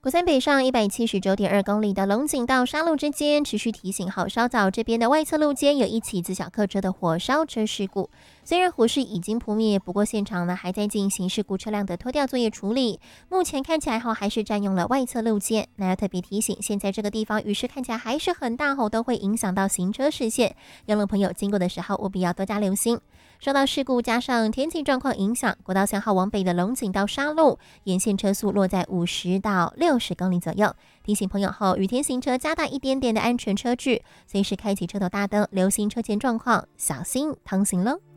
国三北上179.2公里的龙井到沙鹿之间持续提醒后，稍早这边的外侧路肩有一起自小客车的火烧车事故。虽然火势已经扑灭，不过现场呢还在进行事故车辆的拖吊作业处理。目前看起来还是占用了外侧路肩。那要特别提醒，现在这个地方雨势看起来还是很大都会影响到行车视线。游乐朋友经过的时候务必要多加留心。受到事故加上天气状况影响，国道3号往北的龙井到沙鹿沿线车速落在50到60公里左右。提醒朋友后，雨天行车加大一点点的安全车距，随时开启车头大灯，留心车前状况，小心通行喽。